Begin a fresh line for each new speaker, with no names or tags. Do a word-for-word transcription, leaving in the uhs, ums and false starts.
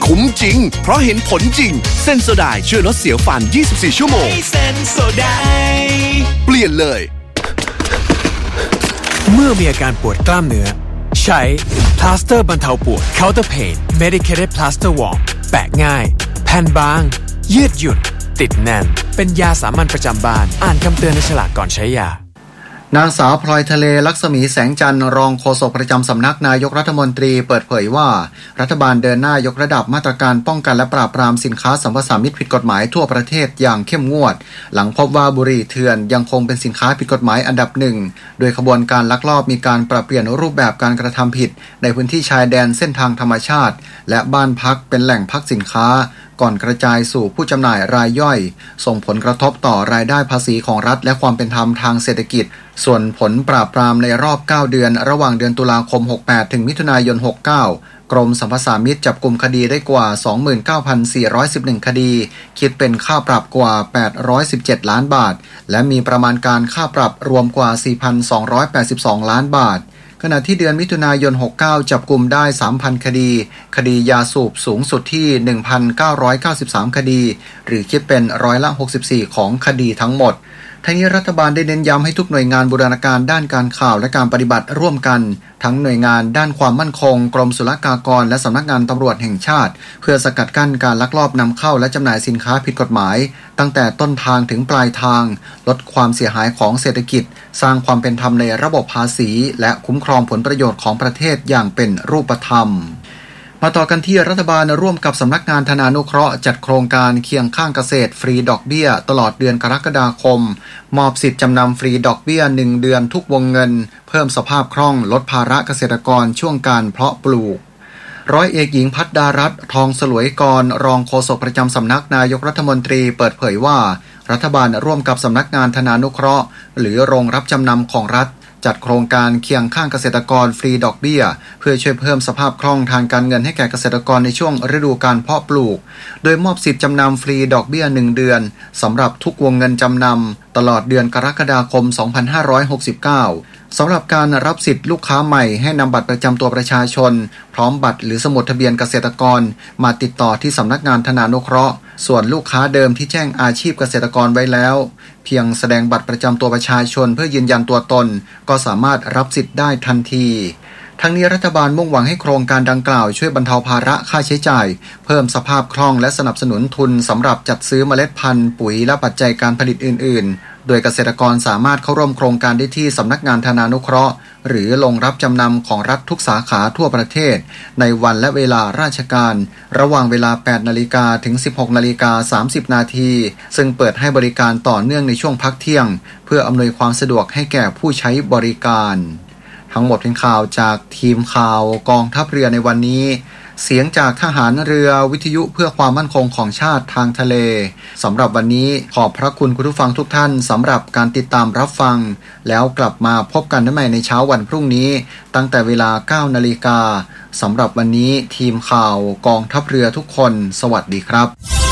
คุ้มจริงเพราะเห็นผลจริงเซนโซไดช่วยลดเสียวฟันยี่สิบสี่ชั่วโมง
เซนโซได
เปลี่ยนเลย
เมื่อมีอาการปวดกล้ามเนื้อใช้พลาสเตอร์บรรเทาปวด Counter Pain Medicated Plaster Warm แปะง่ายแผ่นบางยืดหยุ่นติดแน่นเป็นยาสามัญประจำบ้านอ่านคำเตือนในฉลากก่อนใช้ยาน
างสาวพลอยทะเลลักษมีแสงจันทร์รองโฆษกประจำสำนักนายกรัฐมนตรีเปิดเผยว่ารัฐบาลเดินหน้ายกระดับมาตรการป้องกันและปราบปรามสินค้าสัมปทานมิตรผิดกฎหมายทั่วประเทศอย่างเข้มงวดหลังพบว่าบุหรี่เถื่อนยังคงเป็นสินค้าผิดกฎหมายอันดับหนึ่งโดยขบวนการลักลอบมีการปรับเปลี่ยนรูปแบบการกระทำผิดในพื้นที่ชายแดนเส้นทางธรรมชาติและบ้านพักเป็นแหล่งพักสินค้าก่อนกระจายสู่ผู้จำหน่ายรายย่อยส่งผลกระทบต่อรายได้ภาษีของรัฐและความเป็นธรรมทางเศรษฐกิจส่วนผลปราบปรามในรอบเก้าเดือนระหว่างเดือนตุลาคมหกสิบแปดถึงมิถุนายนหกสิบเก้ากรมสรรพสามิตจับกุมคดีได้กว่า สองหมื่นเก้าพันสี่ร้อยสิบเอ็ด คดีคิดเป็นค่าปรับกว่าแปดร้อยสิบเจ็ดล้านบาทและมีประมาณการค่าปรับรวมกว่า สี่พันสองร้อยแปดสิบสอง ล้านบาทขณะที่เดือนมิถุนายนหกสิบเก้าจับกุมได้ สามพัน คดีคดียาสูบสูงสุดที่ หนึ่งพันเก้าร้อยเก้าสิบสาม คดีหรือคิดเป็นร้อยละหกสิบสี่ของคดีทั้งหมดทั้งนี้รัฐบาลได้เน้นย้ำให้ทุกหน่วยงานบูรณาการด้านการข่าวและการปฏิบัติร่วมกันทั้งหน่วยงานด้านความมั่นคงกรมศุลกากรและสำนักงานตำรวจแห่งชาติเพื่อสกัดกั้นการลักลอบนำเข้าและจำหน่ายสินค้าผิดกฎหมายตั้งแต่ต้นทางถึงปลายทางลดความเสียหายของเศรษฐกิจสร้างความเป็นธรรมในระบบภาษีและคุ้มครองผลประโยชน์ของประเทศอย่างเป็นรูปธรรมมาต่อกันที่รัฐบาลร่วมกับสำนักงานธนานุเคราะห์จัดโครงการเคียงข้างเกษตรฟรีดอกเบี้ยตลอดเดือนกรกฎาคมมอบสิทธิ์จำนำฟรีดอกเบี้ยหนึ่งเดือนทุกวงเงินเพิ่มสภาพคล่องลดภาระเกษตรกรช่วงการเพาะปลูกร้อยเอกหญิงพัฒดารัตน์ทองสลวยกรรองโฆษกประจำสำนักนายกรัฐมนตรีเปิดเผยว่ารัฐบาลร่วมกับสำนักงานธนานุเคราะห์หรือโรงรับจำนำของรัฐจัดโครงการเคียงข้างเกษตรกรฟรีดอกเบี้ยเพื่อช่วยเพิ่มสภาพคล่องทางการเงินให้แก่เกษตรกรในช่วงฤดูการเพาะปลูกโดยมอบสิทธิ์จำนำฟรีดอกเบี้ยหนึ่งเดือนสำหรับทุกวงเงินจำนำตลอดเดือนกรกฎาคมสองพันห้าร้อยหกสิบเก้าสำหรับการรับสิทธิ์ลูกค้าใหม่ให้นำบัตรประจำตัวประชาชนพร้อมบัตรหรือสมุดทะเบียนเกษตรกรมาติดต่อที่สำนักงานธนานุเคราะห์ส่วนลูกค้าเดิมที่แจ้งอาชีพเกษตรกรไว้แล้วเพียงแสดงบัตรประจำตัวประชาชนเพื่อยืนยันตัวตนก็สามารถรับสิทธิ์ได้ทันทีทั้งนี้รัฐบาลมุ่งหวังให้โครงการดังกล่าวช่วยบรรเทาภาระค่าใช้จ่ายเพิ่มสภาพคล่องและสนับสนุนทุนสำหรับจัดซื้อเมล็ดพันธุ์ปุ๋ยและปัจจัยการผลิตอื่นๆโดยเกษตรกรสามารถเข้าร่วมโครงการได้ที่สำนักงานธนานุเคราะห์หรือลงรับจำนำของรัฐทุกสาขาทั่วประเทศในวันและเวลาราชการระหว่างเวลา แปดนาฬิกา ถึง สิบหกนาฬิกาสามสิบ นาทีซึ่งเปิดให้บริการต่อเนื่องในช่วงพักเที่ยงเพื่ออำนวยความสะดวกให้แก่ผู้ใช้บริการทั้งหมดเป็นข่าวจากทีมข่าวกองทัพเรือในวันนี้เสียงจากทหารเรือวิทยุเพื่อความมั่นคงของชาติทางทะเลสำหรับวันนี้ขอบพระคุณคุณผู้ฟังทุกท่านสำหรับการติดตามรับฟังแล้วกลับมาพบกันได้ใหม่ในเช้าวันพรุ่งนี้ตั้งแต่เวลา เก้านาฬิกาสำหรับวันนี้ทีมข่าวกองทัพเรือทุกคนสวัสดีครับ